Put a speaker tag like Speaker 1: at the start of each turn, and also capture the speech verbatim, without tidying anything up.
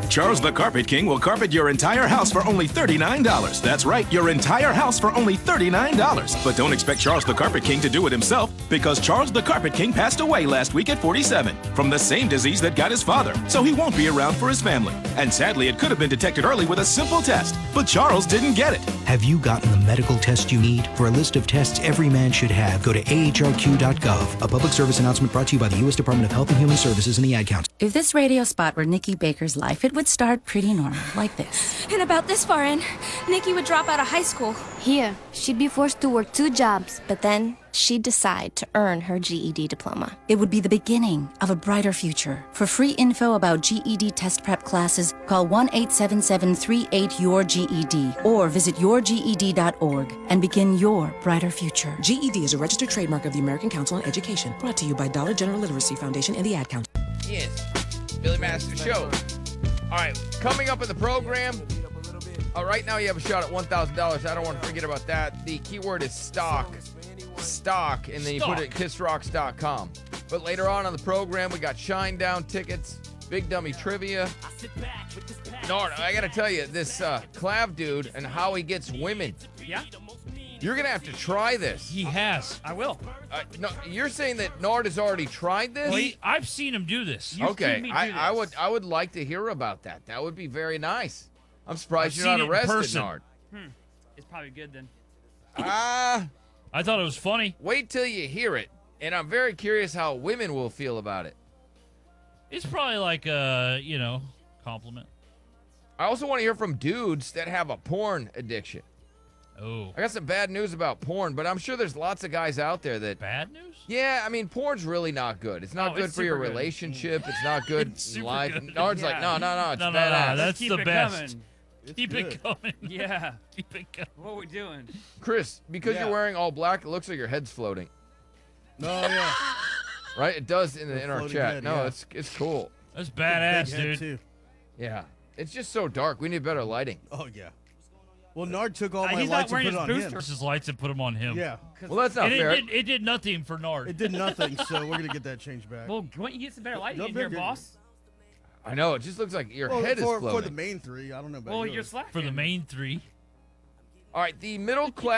Speaker 1: Charles the Carpet King will carpet your entire house for only thirty-nine dollars. That's right, your entire house for only thirty-nine dollars. But don't expect Charles the Carpet King to do it himself, because Charles the Carpet King passed away last week at forty-seven from the same disease that got his father, so he won't be around for his family. And sadly, it could have been detected early with a simple test, but Charles didn't get it.
Speaker 2: Have you gotten the medical test you need? For a list of tests every man should have, go to A H R Q dot gov. A public service announcement brought to you by the U S Department of Health and Human Services and the Ad Council.
Speaker 3: If this radio spot were Nikki Baker's life, it would start pretty normal, like this.
Speaker 4: And about this far in, Nikki would drop out of high school.
Speaker 5: Here, she'd be forced to work two jobs.
Speaker 6: But then she'd decide to earn her G E D diploma.
Speaker 3: It would be the beginning of a brighter future. For free info about G E D test prep classes, call one eight seven seven three eight your G E D or visit your G E D dot org and begin your brighter future.
Speaker 7: G E D is a registered trademark of the American Council on Education. Brought to you by Dollar General Literacy Foundation and the Ad Council.
Speaker 8: Yes, Billy Master Show. All right, coming up in the program. Uh, right now, you have a shot at one thousand dollars. I don't want to forget about that. The keyword is stock. Stock, and then you put it at kiss rocks dot com. But later on in the program, we got Shinedown tickets, Big Dummy Trivia. Nard, I got to tell you, this uh, Clav dude and how he gets women.
Speaker 9: Yeah?
Speaker 8: You're going to have to try this.
Speaker 9: He has. I will.
Speaker 8: Uh, no, you're saying that Nard has already tried this?
Speaker 9: Well, he, I've seen him do this. You've
Speaker 8: okay,
Speaker 9: seen me do
Speaker 8: I,
Speaker 9: this.
Speaker 8: I would I would like to hear about that. That would be very nice. I'm surprised
Speaker 9: I've
Speaker 8: you're
Speaker 9: seen
Speaker 8: not
Speaker 9: it in
Speaker 8: arrested,
Speaker 9: person.
Speaker 8: Nard.
Speaker 9: Hmm. It's probably good then.
Speaker 8: Ah,
Speaker 9: I thought it was funny.
Speaker 8: wait till you hear it, and I'm very curious how women will feel about it.
Speaker 9: It's probably like a, you know, compliment.
Speaker 8: I also want to hear from dudes that have a porn addiction.
Speaker 9: Oh.
Speaker 8: I got some bad news about porn, but I'm sure there's lots of guys out there that.
Speaker 9: Bad news?
Speaker 8: Yeah, I mean, porn's really not good. It's not
Speaker 9: Oh,
Speaker 8: good
Speaker 9: it's
Speaker 8: for your
Speaker 9: super good.
Speaker 8: relationship. It's not good
Speaker 9: It's
Speaker 8: in
Speaker 9: super
Speaker 8: life.
Speaker 9: good.
Speaker 8: Nard's
Speaker 9: Yeah.
Speaker 8: like, no, no, no, it's
Speaker 9: No, no,
Speaker 8: badass.
Speaker 9: no, that's
Speaker 10: Keep
Speaker 9: the
Speaker 10: it
Speaker 9: best.
Speaker 10: coming.
Speaker 9: Keep it coming.
Speaker 10: Yeah.
Speaker 9: Keep it coming.
Speaker 10: What are we doing?
Speaker 8: Chris, because
Speaker 10: Yeah.
Speaker 8: you're wearing all black, it looks like your head's floating.
Speaker 11: No, yeah.
Speaker 8: Right? It does in, the,
Speaker 11: The
Speaker 8: in our
Speaker 11: floating
Speaker 8: chat.
Speaker 11: head,
Speaker 8: no,
Speaker 11: yeah.
Speaker 8: it's it's cool.
Speaker 9: That's
Speaker 11: Big
Speaker 9: badass,
Speaker 11: head,
Speaker 9: dude.
Speaker 11: too.
Speaker 8: Yeah. It's just so dark. We need better lighting.
Speaker 11: Oh, yeah. Well, Nard took all
Speaker 9: Uh,
Speaker 11: my
Speaker 9: he's not
Speaker 11: lights and
Speaker 9: wearing
Speaker 11: put it
Speaker 9: his
Speaker 11: on
Speaker 9: booster.
Speaker 11: him.
Speaker 9: His lights and put them on him.
Speaker 11: Yeah.
Speaker 8: Well, that's not
Speaker 9: And it
Speaker 8: fair.
Speaker 9: did, it did nothing for Nard.
Speaker 11: It did nothing, so we're going to get that changed back.
Speaker 10: Well, why don't you get some better lighting
Speaker 11: No
Speaker 10: in here,
Speaker 11: bigger.
Speaker 10: boss?
Speaker 8: I know. It just looks like your
Speaker 11: Well,
Speaker 8: head
Speaker 11: for,
Speaker 8: is floating.
Speaker 11: For the main three, I don't know about
Speaker 10: Well,
Speaker 11: yours.
Speaker 10: you're slacking.
Speaker 9: For the main three.
Speaker 8: All right, the middle class.